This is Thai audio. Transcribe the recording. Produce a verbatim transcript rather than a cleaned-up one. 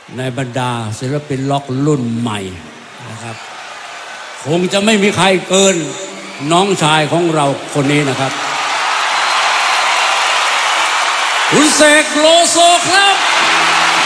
ในบรรดาศิลปินล็อกรุ่นใหม่นะครับคงจะไม่มีใครเกินน้องชายของเราคนนี้นะครับคุณเสกโลโซครับ